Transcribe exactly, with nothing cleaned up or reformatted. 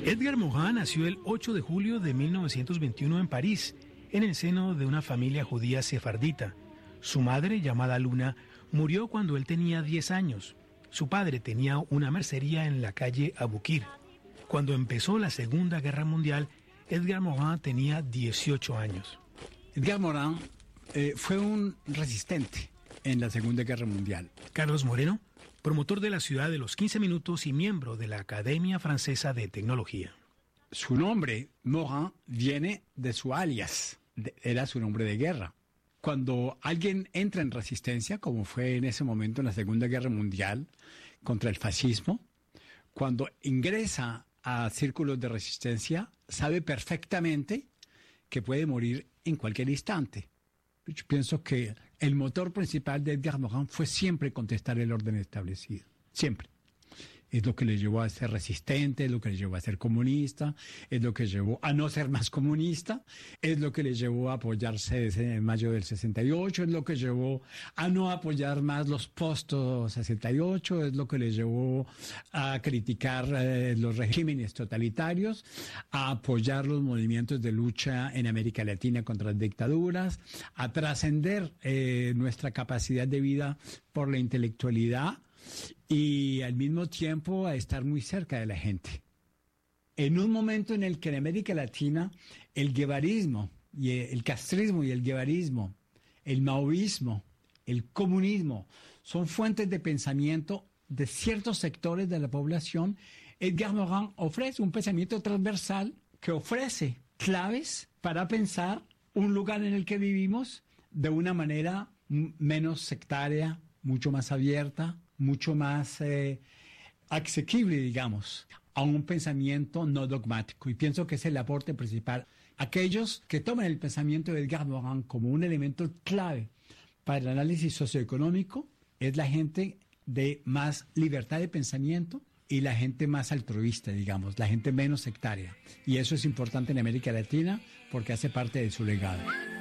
Edgar Morin nació el ocho de julio de mil novecientos veintiuno en París, en el seno de una familia judía sefardita. Su madre, llamada Luna, murió cuando él tenía diez años. Su padre tenía una mercería en la calle Abukir. Cuando empezó la Segunda Guerra Mundial, Edgar Morin tenía dieciocho años. Edgar Morin eh, fue un resistente en la Segunda Guerra Mundial. Carlos Moreno, promotor de la ciudad de los quince minutos y miembro de la Academia Francesa de Tecnología. Su nombre, Morin, viene de su alias, de, era su nombre de guerra. Cuando alguien entra en resistencia, como fue en ese momento en la Segunda Guerra Mundial, contra el fascismo, cuando ingresa a círculos de resistencia, sabe perfectamente que puede morir en cualquier instante. Yo pienso que el motor principal de Edgar Morin fue siempre contestar el orden establecido, siempre. Es lo que le llevó a ser resistente, es lo que le llevó a ser comunista, es lo que llevó a no ser más comunista, es lo que le llevó a apoyarse en mayo del sesenta y ocho, es lo que llevó a no apoyar más los post-sesenta y ocho, es lo que le llevó a criticar eh, los regímenes totalitarios, a apoyar los movimientos de lucha en América Latina contra las dictaduras, a trascender eh, nuestra capacidad de vida por la intelectualidad, y al mismo tiempo a estar muy cerca de la gente. En un momento en el que en América Latina el guevarismo, y el castrismo y el guevarismo, el maoísmo, el comunismo, son fuentes de pensamiento de ciertos sectores de la población, Edgar Morin ofrece un pensamiento transversal que ofrece claves para pensar un lugar en el que vivimos de una manera menos sectaria, mucho más abierta, mucho más eh, asequible, digamos, a un pensamiento no dogmático. Y pienso que es el aporte principal. Aquellos que toman el pensamiento de Edgar Morin como un elemento clave para el análisis socioeconómico es la gente de más libertad de pensamiento y la gente más altruista, digamos, la gente menos sectaria. Y eso es importante en América Latina porque hace parte de su legado.